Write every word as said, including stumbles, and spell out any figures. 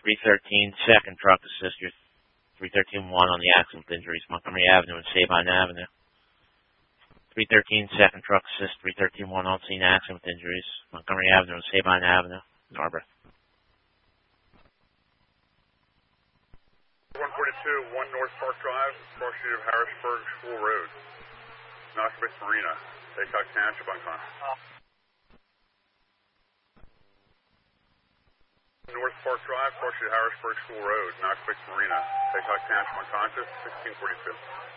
three thirteen, second truck assist. You're three thirteen one on the accident with injuries, Montgomery Avenue and Sabine Avenue. three thirteen, second truck assist. three thirteen one on scene accident with injuries, Montgomery Avenue and Sabine Avenue, Narberth. one forty-two, one North Park Drive, cross-street of Harrisburg School Road, Knoxville Marina, Haycock Township, unconscious. North Park Drive, cross-street of Harrisburg School Road, Knoxville Marina, Haycock Township, unconscious, sixteen forty-two.